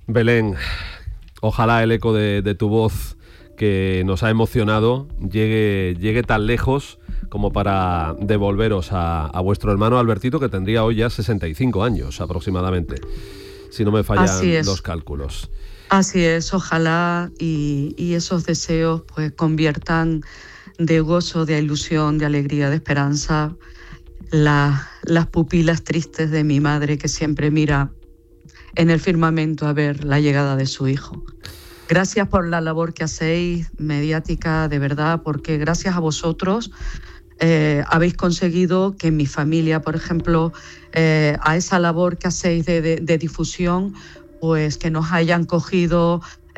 Belén, ojalá el eco de tu voz que nos ha emocionado llegue tan lejos como para devolveros a vuestro hermano Albertito, que tendría hoy ya 65 años aproximadamente, si no me fallan los cálculos. Así es, ojalá y esos deseos pues conviertan de gozo, de ilusión, de alegría, de esperanza las pupilas tristes de mi madre, que siempre mira en el firmamento a ver la llegada de su hijo. Gracias por la labor que hacéis mediática, de verdad, porque gracias a vosotros habéis conseguido que en mi familia, por ejemplo, a esa labor que hacéis de difusión, pues que nos hayan cogido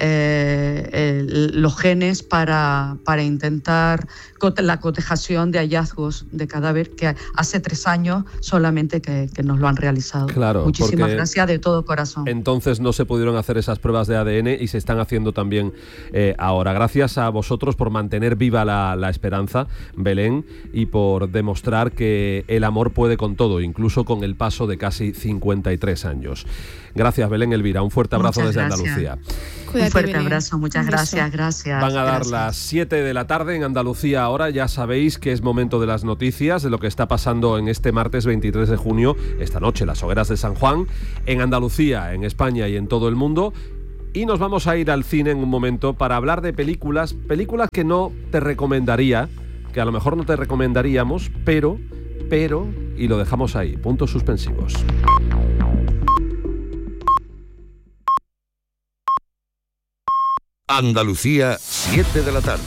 los genes para intentar la cotejación de hallazgos de cadáver, que hace 3 años solamente que nos lo han realizado. Claro, muchísimas gracias de todo corazón. Entonces no se pudieron hacer esas pruebas de ADN y se están haciendo también ahora. Gracias a vosotros por mantener viva la esperanza, Belén, y por demostrar que el amor puede con todo, incluso con el paso de casi 53 años. Gracias, Belén Elvira. Un fuerte abrazo desde Andalucía. Un fuerte abrazo, muchas gracias. Van a dar las 7 de la tarde en Andalucía ahora. Ya sabéis que es momento de las noticias, de lo que está pasando en este martes 23 de junio, esta noche, las hogueras de San Juan, en Andalucía, en España y en todo el mundo. Y nos vamos a ir al cine en un momento para hablar de películas que no te recomendaría, que a lo mejor no te recomendaríamos, pero, y lo dejamos ahí, puntos suspensivos. Andalucía, 7 de la tarde.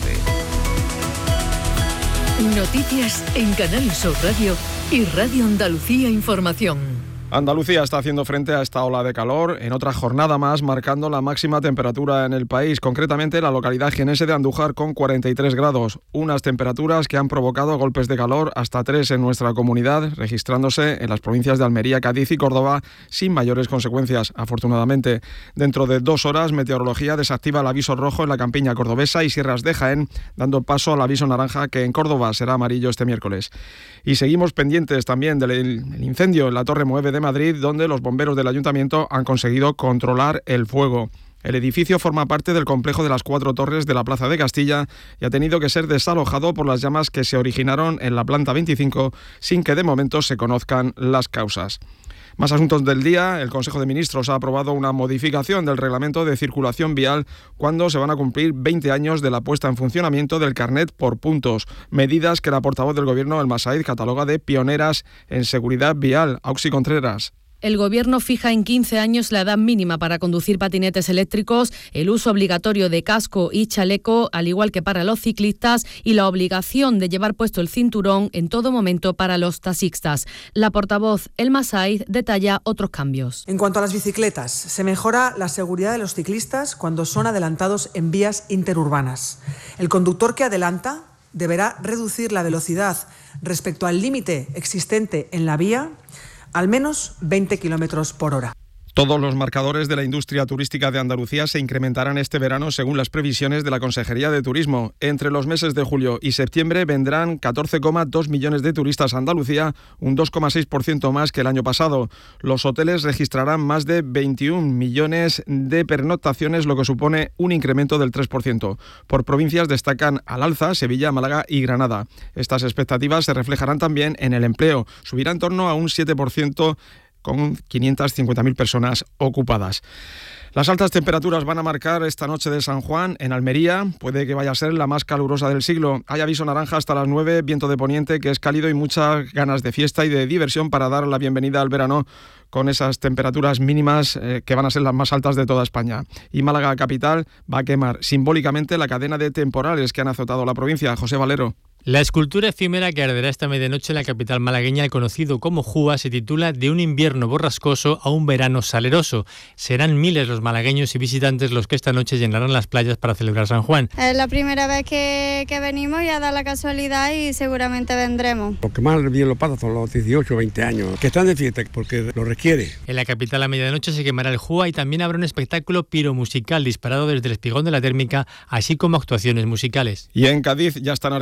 Noticias en Canal Sur Radio y Radio Andalucía Información. Andalucía está haciendo frente a esta ola de calor en otra jornada más, marcando la máxima temperatura en el país, concretamente la localidad jienense de Andújar con 43 grados, unas temperaturas que han provocado golpes de calor hasta 3 en nuestra comunidad, registrándose en las provincias de Almería, Cádiz y Córdoba sin mayores consecuencias, afortunadamente. Dentro de 2 horas, Meteorología desactiva el aviso rojo en la campiña cordobesa y sierras de Jaén, dando paso al aviso naranja, que en Córdoba será amarillo este miércoles. Y seguimos pendientes también del incendio en la Torre Mueve de Madrid, donde los bomberos del ayuntamiento han conseguido controlar el fuego. El edificio forma parte del complejo de las 4 torres de la Plaza de Castilla y ha tenido que ser desalojado por las llamas que se originaron en la planta 25, sin que de momento se conozcan las causas. Más asuntos del día. El Consejo de Ministros ha aprobado una modificación del reglamento de circulación vial cuando se van a cumplir 20 años de la puesta en funcionamiento del carnet por puntos. Medidas que la portavoz del Gobierno, Elma Said, cataloga de pioneras en seguridad vial. Auxi Contreras. El Gobierno fija en 15 años la edad mínima para conducir patinetes eléctricos, el uso obligatorio de casco y chaleco, al igual que para los ciclistas, y la obligación de llevar puesto el cinturón en todo momento para los taxistas. La portavoz Elma Said detalla otros cambios. En cuanto a las bicicletas, se mejora la seguridad de los ciclistas cuando son adelantados en vías interurbanas. El conductor que adelanta deberá reducir la velocidad respecto al límite existente en la vía al menos 20 kilómetros por hora. Todos los marcadores de la industria turística de Andalucía se incrementarán este verano según las previsiones de la Consejería de Turismo. Entre los meses de julio y septiembre vendrán 14,2 millones de turistas a Andalucía, un 2,6% más que el año pasado. Los hoteles registrarán más de 21 millones de pernoctaciones, lo que supone un incremento del 3%. Por provincias destacan al alza Sevilla, Málaga y Granada. Estas expectativas se reflejarán también en el empleo. Subirá en torno a un 7%, con 550.000 personas ocupadas. Las altas temperaturas van a marcar esta noche de San Juan en Almería. Puede que vaya a ser la más calurosa del siglo. Hay aviso naranja hasta las 9, viento de poniente, que es cálido, y muchas ganas de fiesta y de diversión para dar la bienvenida al verano con esas temperaturas mínimas que van a ser las más altas de toda España. Y Málaga capital va a quemar simbólicamente la cadena de temporales que han azotado la provincia. José Valero. La escultura efímera que arderá esta medianoche en la capital malagueña, el conocido como Júa, se titula De un invierno borrascoso a un verano saleroso. Serán miles los malagueños y visitantes los que esta noche llenarán las playas para celebrar San Juan. Es la primera vez que venimos y ha dado la casualidad y seguramente vendremos. Lo que más bien lo pasa son los 18 o 20 años, que están de fiesta porque lo requiere. En la capital a medianoche se quemará el Júa y también habrá un espectáculo piromusical disparado desde el espigón de la térmica, así como actuaciones musicales. Y en Cádiz ya están ardiendo los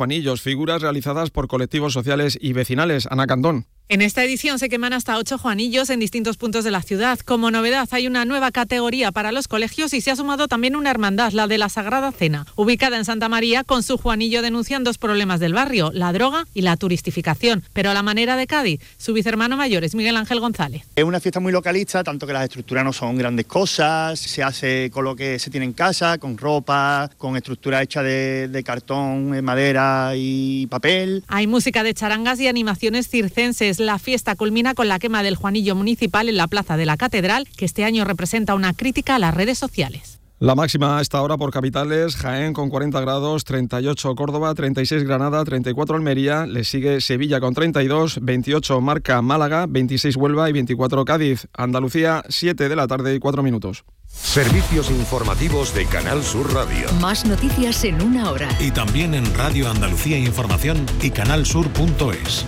Juanillos, figuras realizadas por colectivos sociales y vecinales. Ana Candón. En esta edición se queman hasta 8 Juanillos en distintos puntos de la ciudad. Como novedad, hay una nueva categoría para los colegios y se ha sumado también una hermandad, la de la Sagrada Cena, ubicada en Santa María. Con su Juanillo denuncian 2 problemas del barrio, la droga y la turistificación. Pero a la manera de Cádiz, su vicehermano mayor es Miguel Ángel González. Es una fiesta muy localista, tanto que las estructuras no son grandes cosas, se hace con lo que se tiene en casa, con ropa, con estructura hecha de cartón, madera y papel. Hay música de charangas y animaciones circenses. La fiesta culmina con la quema del Juanillo municipal en la plaza de la Catedral, que este año representa una crítica a las redes sociales. La máxima a esta hora por capitales: Jaén con 40 grados, 38 Córdoba, 36 Granada, 34 Almería, le sigue Sevilla con 32, 28 marca Málaga, 26 Huelva y 24 Cádiz. Andalucía, 7 de la tarde y 4 minutos. Servicios informativos de Canal Sur Radio. Más noticias en una hora. Y también en Radio Andalucía Información y canalsur.es.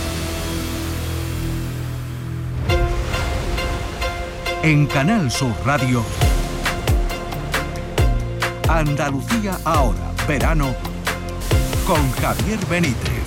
En Canal Sur Radio, Andalucía ahora, verano, con Javier Benítez.